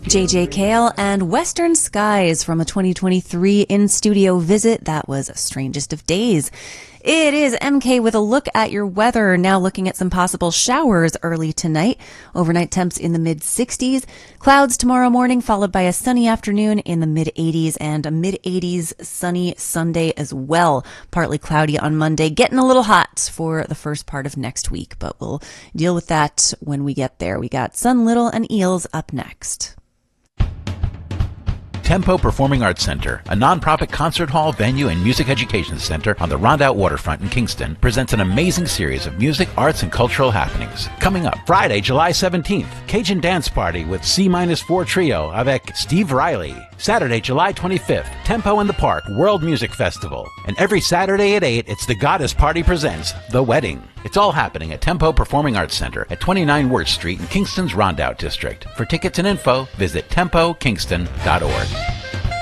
JJ Cale and Western Skies from a 2023 in-studio visit. That was Strangest of Days. It is MK with a look at your weather. Now looking at some possible showers early tonight. Overnight temps in the mid-60s. Clouds tomorrow morning, followed by a sunny afternoon in the mid-80s and a mid-80s sunny Sunday as well. Partly cloudy on Monday. Getting a little hot for the first part of next week, but we'll deal with that when we get there. We got Sun Little and Eels up next. Tempo Performing Arts Center, a nonprofit concert hall, venue, and music education center on the Rondout waterfront in Kingston, presents an amazing series of music, arts, and cultural happenings. Coming up Friday, July 17th, Cajun Dance Party with C-4 Trio avec Steve Riley. Saturday, July 25th, Tempo in the Park World Music Festival. And every Saturday at 8, it's the Goddess Party presents The Wedding. It's all happening at Tempo Performing Arts Center at 29 Worth Street in Kingston's Rondout District. For tickets and info, visit tempokingston.org.